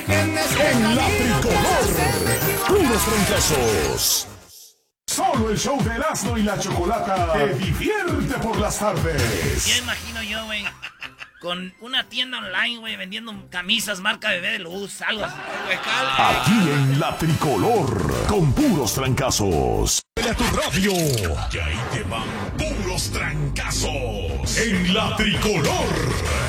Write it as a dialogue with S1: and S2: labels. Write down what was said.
S1: En la tricolor, puros trancazos. Solo el show de Erasmo y la Chocolata te divierte por las tardes.
S2: Ya imagino yo, güey, con una tienda online, güey, vendiendo camisas marca Bebé de Luz, algo así.
S1: Aquí en la tricolor, con puros trancazos. A tu radio, y ahí te van puros trancazos. En la tricolor.